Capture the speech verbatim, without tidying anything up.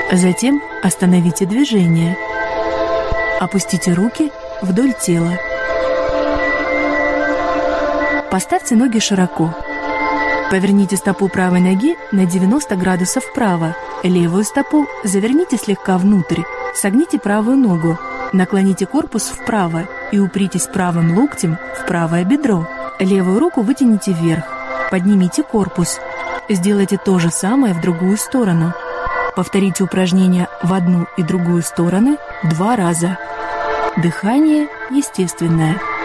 Затем остановите движение. Опустите руки вдоль тела. Поставьте ноги широко. Поверните стопу правой ноги на девяносто градусов вправо. Левую стопу заверните слегка внутрь. Согните правую ногу. Наклоните корпус вправо и упритесь правым локтем в правое бедро. Левую руку вытяните вверх. Поднимите корпус. Сделайте то же самое в другую сторону. Повторите упражнение в одну и другую стороны два раза. Дыхание естественное.